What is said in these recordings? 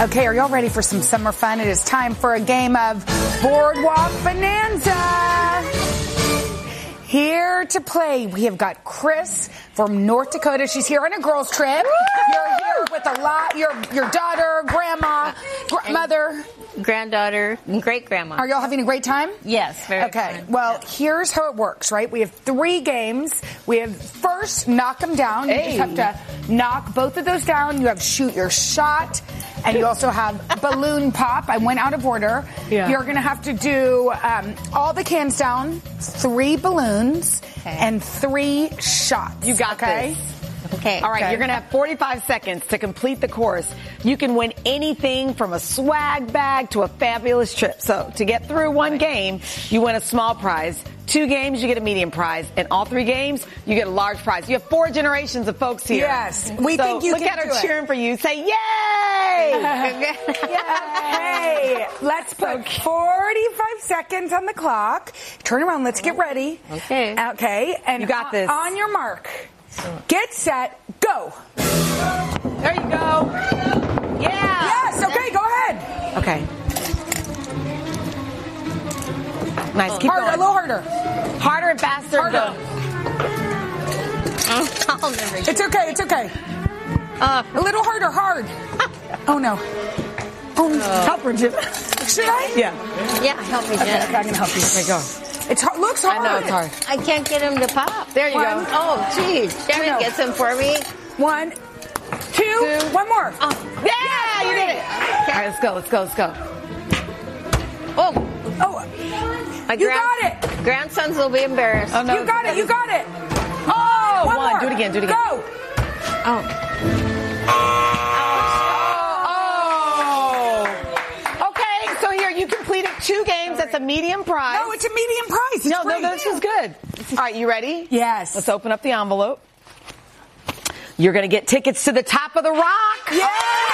Okay, are y'all ready for some summer fun? It is time for a game of Boardwalk Bonanza. Here to play, we have got Chris from North Dakota. She's here on a girls' trip. You're here with a lot, your daughter, grandma, mother. Granddaughter and great-grandma. Are y'all having a great time? Yes, very Okay, fun. well, here's how it works, right? We have 3 games. We have first, knock them down. You just have to knock both of those down. You have shoot your shot. And you also have balloon pop. I went out of order. Yeah. You're going to have to do all the cans down, 3 balloons, and 3 shots. You got this. Okay. All right, you're going to have 45 seconds to complete the course. You can win anything from a swag bag to a fabulous trip. So to get through 1 game, you win a small prize. 2 games, you get a medium prize. And all 3 games, you get a large prize. You have 4 generations of folks here. Yes. We think you look can at do her it. cheering for you. Say, yay! Hey, let's put 45 seconds on the clock. Turn around. Let's get ready. Okay. Okay. And You got this. On your mark. Get set. Go. There you go. Yeah. Yes. Okay. Go ahead. Okay. Nice. Keep Harder. A going. little harder. Harder and faster. Harder. I'll never It's okay. It's okay. A little harder. Hard. Oh no. Oh no. Help her, Jim. Should I? Yeah. Yeah, help me, Jen. I'm gonna help you. Okay, go. It's hard. Looks hard. I know it's hard. I can't get him to pop. There you go. Oh, geez. Shannon No. gets him for me. 1, 2. One more. Yeah, you did it. All right, let's go. Let's go. Let's go. Oh, Oh, my you got it. Grandsons will be embarrassed. Oh, no. You got it. You got it. Oh, One one. more. Do it again. Do it again. Go. Oh. Okay, so here you completed 2 games. That's a medium prize. No, it's a medium prize. It's No, great. this is good. All right, you ready? Yes. Let's open up the envelope. You're going to get tickets to the Top of the Rock. Yay!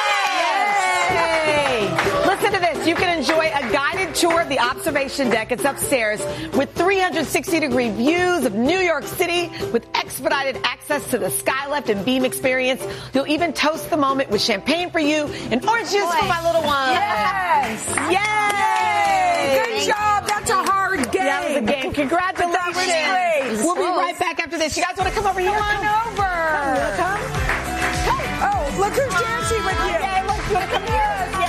Yay! Listen to this. You can enjoy a guided tour of the observation deck. It's upstairs with 360-degree views of New York City with expedited access to the Skylift and Beam experience. You'll even toast the moment with champagne for you and orange juice for my little one. Yes. Yay! Good job. That's a hard game. That was a game. Congratulations. That was great. We'll be right back after this. You guys want to come over here? Come on over. Come. Oh, look who's dancing with you. Okay, look, you want to come here?